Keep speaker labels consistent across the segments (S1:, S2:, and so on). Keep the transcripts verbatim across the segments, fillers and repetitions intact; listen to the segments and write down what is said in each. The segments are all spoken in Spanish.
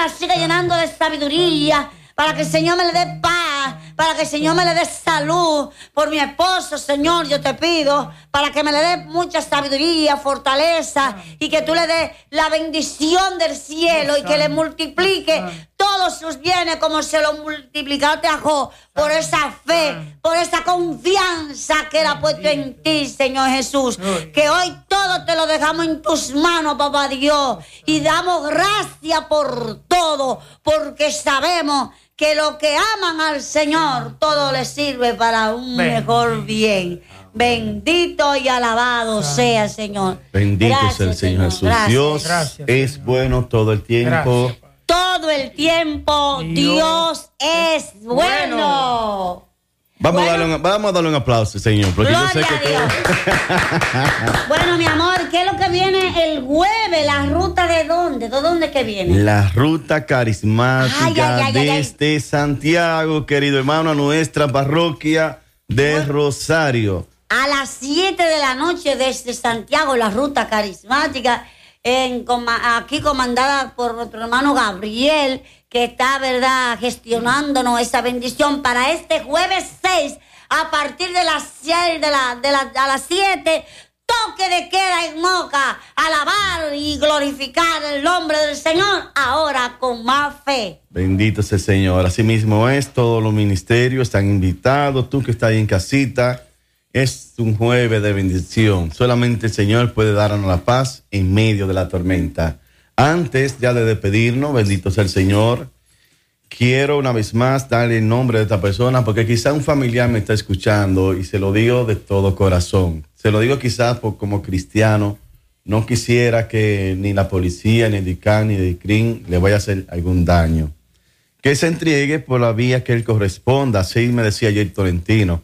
S1: la siga llenando de sabiduría, para que el Señor me le dé paz, para que el Señor me le dé salud. Por mi esposo, Señor, yo te pido, para que me le dé mucha sabiduría, fortaleza, y que tú le des la bendición del cielo y que le multiplique todos sus bienes como se lo multiplicaste a Job, por esa fe, por esa confianza que él ha puesto en ti, Señor Jesús. Que hoy todo te lo dejamos en tus manos, papá Dios, y damos gracias por todo, porque sabemos que los que aman al Señor, todo les sirve para un mejor bien. Bendito y alabado sea el Señor.
S2: Bendito sea el Señor Jesús.
S1: Gracias.
S2: Dios
S3: Gracias,
S2: es bueno todo el tiempo.
S3: Gracias.
S1: Todo el tiempo Dios, Dios es bueno. bueno.
S2: Vamos,
S1: bueno,
S2: a darle un, vamos a darle un aplauso, Señor, porque yo sé que tú...
S1: Bueno, mi amor, ¿qué es lo que viene el jueves? ¿La ruta de dónde? ¿De dónde que viene?
S2: La ruta carismática
S1: ay, ay, ay,
S2: desde ay, ay. Santiago, querido hermano, a nuestra parroquia de bueno, Rosario.
S1: A las siete de la noche desde Santiago, la ruta carismática, en, aquí comandada por nuestro hermano Gabriel, que está, verdad, gestionándonos esa bendición para este jueves seis, a partir de las seis de la, de la, a las siete, toque de queda en Moca, alabar y glorificar el nombre del Señor, ahora con más fe.
S2: Bendito sea el Señor. Así mismo es, todos los ministerios están invitados, tú que estás ahí en casita, es un jueves de bendición. Solamente el Señor puede darnos la paz en medio de la tormenta. Antes ya de despedirnos, bendito sea el Señor, quiero una vez más darle el nombre de esta persona, porque quizá un familiar me está escuchando y se lo digo de todo corazón. Se lo digo quizás por, como cristiano, no quisiera que ni la policía, ni el D I C A N, ni el D I C R I N le vaya a hacer algún daño. Que se entregue por la vía que él corresponda, así me decía ayer Tolentino.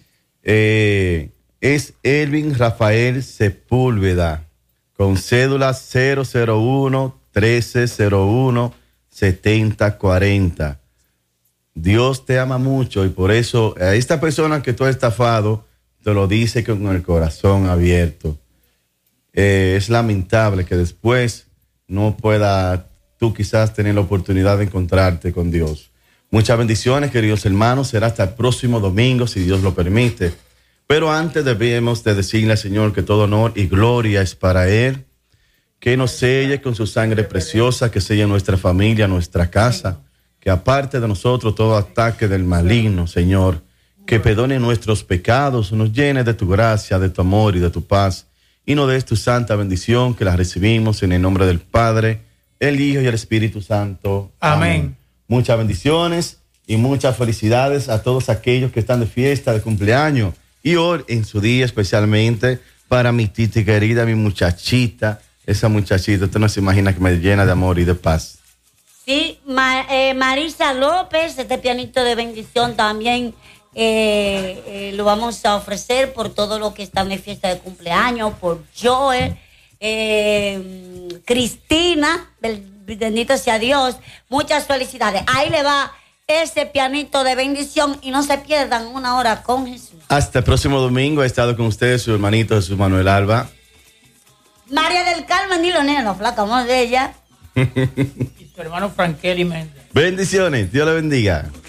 S2: Eh, es Elvin Rafael Sepúlveda, con cédula cero cero uno, trece cero uno, setenta cuarenta. Dios te ama mucho y por eso a esta persona que tú has estafado te lo dice con el corazón abierto. Eh, es lamentable que después no pueda tú quizás tener la oportunidad de encontrarte con Dios. Muchas bendiciones, queridos hermanos. Será hasta el próximo domingo, si Dios lo permite. Pero antes debemos de decirle al Señor que todo honor y gloria es para Él, que nos selle con su sangre preciosa, que selle nuestra familia, nuestra casa, que aparte de nosotros todo ataque del maligno, Señor, que perdone nuestros pecados, nos llene de tu gracia, de tu amor y de tu paz, y nos des tu santa bendición, que la recibimos en el nombre del Padre, el Hijo y el Espíritu Santo.
S3: Amén.
S2: Amén. Muchas bendiciones y muchas felicidades a todos aquellos que están de fiesta, de cumpleaños, y hoy en su día especialmente para mi titi querida, mi muchachita, esa muchachita, usted no se imagina que me llena de amor y de paz.
S1: Sí, Ma, eh, Marisa López, este pianito de bendición también eh, eh, lo vamos a ofrecer por todo lo que está en mi fiesta de cumpleaños, por Joel, eh, Cristina, bendito sea Dios, muchas felicidades. Ahí le va ese pianito de bendición y no se pierdan una hora con Jesús.
S2: Hasta el próximo domingo. He estado con ustedes su hermanito Jesús Manuel Alba.
S1: María del Carmen, ni lo neno, flaca, amor de ella.
S3: Y su hermano Frankelly Méndez.
S2: Bendiciones, Dios le bendiga.